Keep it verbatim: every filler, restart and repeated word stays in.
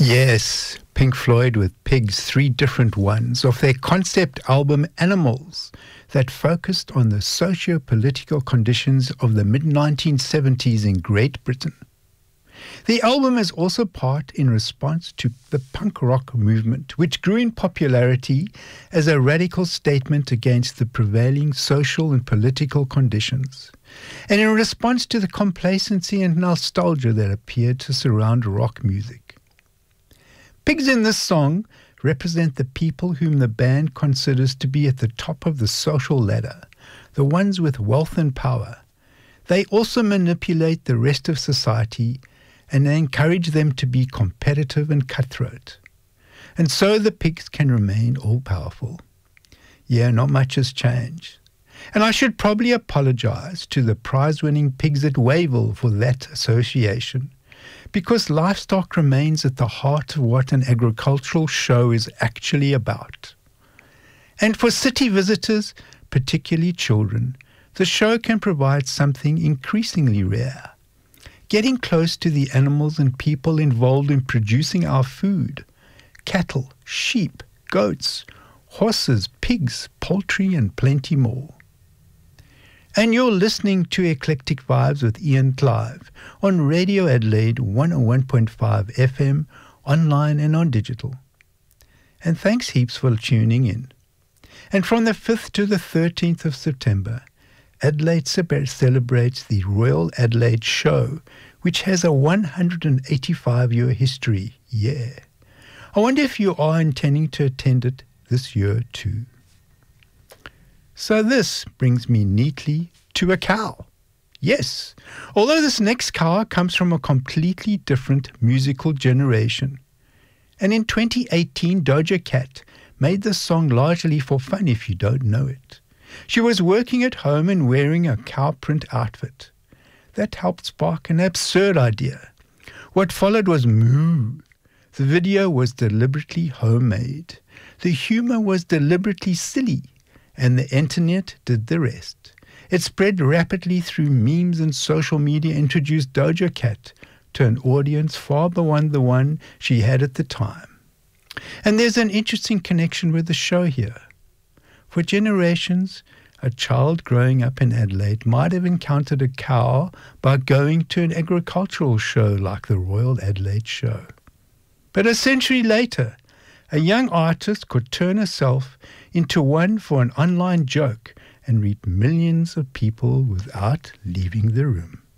Yes, Pink Floyd with Pigs, three different ones, of their concept album Animals, that focused on the socio-political conditions of the mid nineteen seventies in Great Britain. The album is also part in response to the punk rock movement, which grew in popularity as a radical statement against the prevailing social and political conditions, and in response to the complacency and nostalgia that appeared to surround rock music. Pigs in this song represent the people whom the band considers to be at the top of the social ladder, the ones with wealth and power. They also manipulate the rest of society, and they encourage them to be competitive and cutthroat. And so the pigs can remain all-powerful. Yeah, not much has changed. And I should probably apologize to the prize-winning pigs at Wayville for that association, because livestock remains at the heart of what an agricultural show is actually about. And for city visitors, particularly children, the show can provide something increasingly rare: getting close to the animals and people involved in producing our food: cattle, sheep, goats, horses, pigs, poultry, and plenty more. And you're listening to Eclectic Vibes with Ian Clive on Radio Adelaide one oh one point five F M, online and on digital. And thanks heaps for tuning in. And from the fifth to the thirteenth of September, Adelaide celebrates the Royal Adelaide Show, which has a one hundred eighty-five year history. Yeah. I wonder if you are intending to attend it this year too. So this brings me neatly to a cow. Yes, although this next cow comes from a completely different musical generation. And in twenty eighteen, Doja Cat made this song largely for fun, if you don't know it. She was working at home and wearing a cow print outfit. That helped spark an absurd idea. What followed was moo. The video was deliberately homemade. The humor was deliberately silly. And the internet did the rest. It spread rapidly through memes, and social media introduced Doja Cat to an audience far beyond the one she had at the time. And there's an interesting connection with the show here. For generations, a child growing up in Adelaide might have encountered a cow by going to an agricultural show like the Royal Adelaide Show. But a century later, a young artist could turn herself into one for an online joke and reach millions of people without leaving the room.